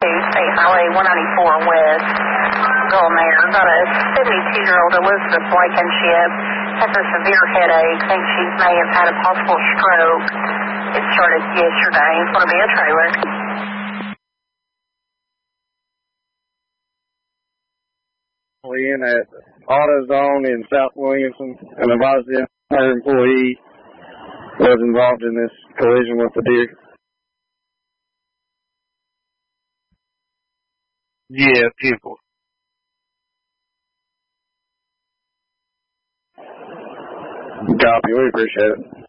State Highway 194 West. Going there. Got a 72-year-old Elizabeth Blankenship. Has a severe headache. Thinks she may have had a possible stroke. It started yesterday. It's going to be a trailer. In at AutoZone in South Williamson, and advised them her employee was involved in this collision with the deer. Yeah, people. Copy. We appreciate it.